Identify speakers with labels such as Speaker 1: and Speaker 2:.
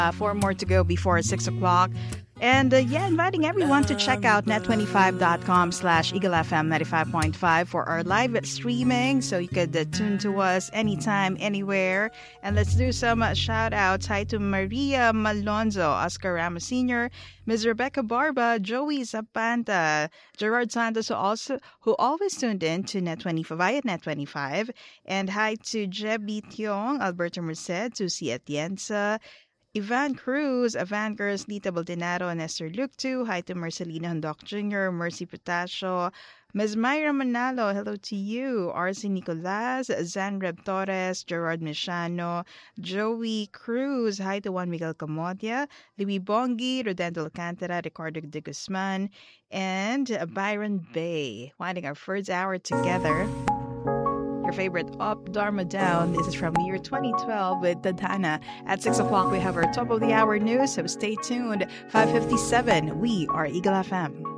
Speaker 1: Four more to go before 6 o'clock. And inviting everyone to check out net25.com/EagleFM 95.5 for our live streaming. So you could tune to us anytime, anywhere. And let's do some shout outs. Hi to Maria Malonzo, Oscar Ramos Sr., Ms. Rebecca Barba, Joey Zapanta, Gerard Santos, who always tuned in to Net25 via Net25. And hi to Jebby Tiong, Alberto Merced, Susie Atienza, Ivan Cruz, Avan Girls, Lita Baldinaro, Nestor Luctu. Hi to Marcelina Handok Jr., Mercy Potasio, Ms. Myra Manalo, hello to you. RC Nicolas, Zanreb Torres, Gerard Michano, Joey Cruz. Hi to Juan Miguel Camodia, Louis Bongi, Rodendo Alcantara, Ricardo de Guzman, and Byron Bay. Winding our first hour together. Your favorite Up, Dharma Down. This is from the year 2012 with Tadhana. At 6 o'clock, we have our top of the hour news, so stay tuned. 5:57, we are Eagle FM.